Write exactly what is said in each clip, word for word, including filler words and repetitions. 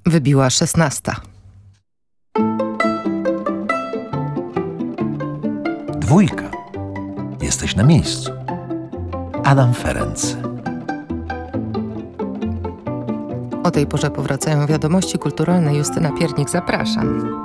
Wybiła szesnasta. Dwójka. Jesteś na miejscu. Adam Ferenc. O tej porze powracają wiadomości kulturalne. Justyna Piernik, zapraszam.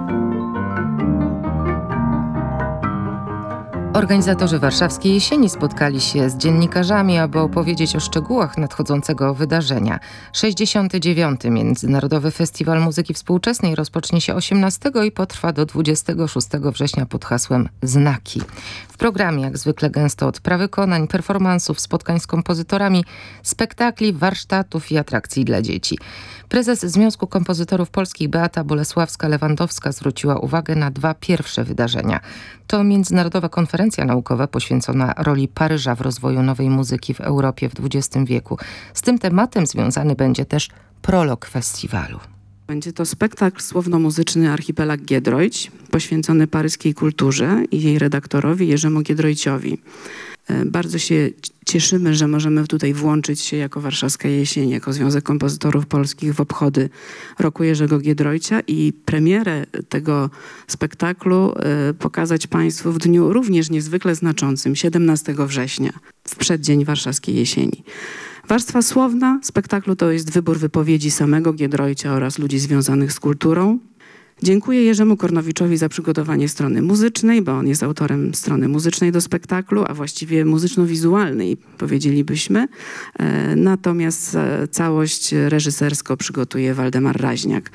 Organizatorzy warszawskiej jesieni spotkali się z dziennikarzami, aby opowiedzieć o szczegółach nadchodzącego wydarzenia. sześćdziesiąty dziewiąty Międzynarodowy Festiwal Muzyki Współczesnej rozpocznie się osiemnastego i potrwa do dwudziestego szóstego września pod hasłem Znaki. W programie jak zwykle gęsto odprawy wykonań, performansów, spotkań z kompozytorami, spektakli, warsztatów i atrakcji dla dzieci. Prezes Związku Kompozytorów Polskich Beata Bolesławska-Lewandowska zwróciła uwagę na dwa pierwsze wydarzenia. To międzynarodowa konferencja naukowa poświęcona roli Paryża w rozwoju nowej muzyki w Europie w dwudziestym wieku. Z tym tematem związany będzie też prolog festiwalu. Będzie to spektakl słowno-muzyczny Archipelag Giedroyć, poświęcony paryskiej kulturze i jej redaktorowi Jerzemu Giedroyciowi. Bardzo się cieszymy, że możemy tutaj włączyć się jako Warszawska Jesień, jako Związek Kompozytorów Polskich w obchody roku Jerzego Giedroycia i premierę tego spektaklu pokazać Państwu w dniu również niezwykle znaczącym, siedemnastego września, w przeddzień Warszawskiej Jesieni. Warstwa słowna spektaklu to jest wybór wypowiedzi samego Giedroycia oraz ludzi związanych z kulturą. Dziękuję Jerzemu Kornowiczowi za przygotowanie strony muzycznej, bo on jest autorem strony muzycznej do spektaklu, a właściwie muzyczno-wizualnej, powiedzielibyśmy. Natomiast całość reżysersko przygotuje Waldemar Raźniak.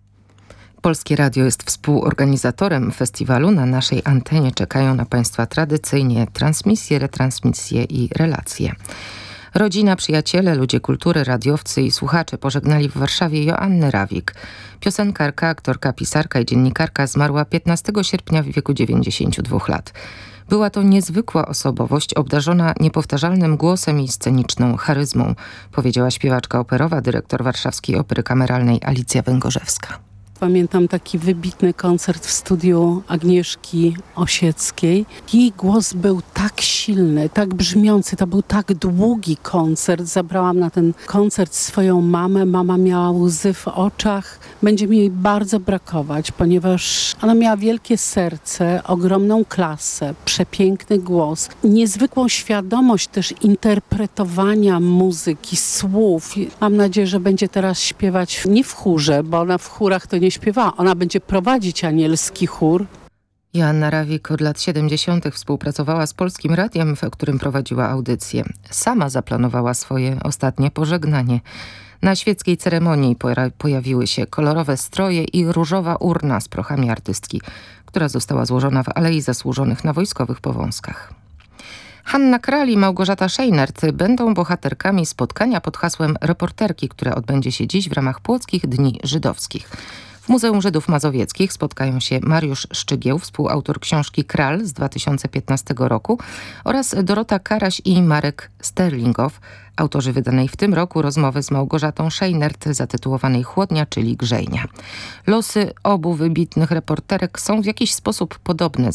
Polskie Radio jest współorganizatorem festiwalu. Na naszej antenie czekają na Państwa tradycyjnie transmisje, retransmisje i relacje. Rodzina, przyjaciele, ludzie kultury, radiowcy i słuchacze pożegnali w Warszawie Joannę Rawik. Piosenkarka, aktorka, pisarka i dziennikarka zmarła piętnastego sierpnia w wieku dziewięćdziesięciu dwóch lat. Była to niezwykła osobowość, obdarzona niepowtarzalnym głosem i sceniczną charyzmą, powiedziała śpiewaczka operowa, dyrektor Warszawskiej Opery Kameralnej Alicja Węgorzewska. Pamiętam taki wybitny koncert w studiu Agnieszki Osieckiej. Jej głos był tak silny, tak brzmiący, to był tak długi koncert. Zabrałam na ten koncert swoją mamę. Mama miała łzy w oczach. Będzie mi jej bardzo brakować, ponieważ ona miała wielkie serce, ogromną klasę, przepiękny głos, niezwykłą świadomość też interpretowania muzyki, słów. Mam nadzieję, że będzie teraz śpiewać nie w chórze, bo ona w chórach to nie śpiewała. Ona będzie prowadzić anielski chór. Joanna Rawik od lat siedemdziesiątych współpracowała z Polskim Radiem, w którym prowadziła audycję. Sama zaplanowała swoje ostatnie pożegnanie. Na świeckiej ceremonii pojawiły się kolorowe stroje i różowa urna z prochami artystki, która została złożona w Alei Zasłużonych na Wojskowych Powązkach. Hanna Kral i Małgorzata Szejnert będą bohaterkami spotkania pod hasłem Reporterki, które odbędzie się dziś w ramach Płockich Dni Żydowskich. W Muzeum Żydów Mazowieckich spotkają się Mariusz Szczygieł, współautor książki Kral z dwa tysiące piętnastego roku oraz Dorota Karaś i Marek Sterlingow, autorzy wydanej w tym roku rozmowy z Małgorzatą Szejnert zatytułowanej Chłodnia, czyli Grzejnia. Losy obu wybitnych reporterek są w jakiś sposób podobne,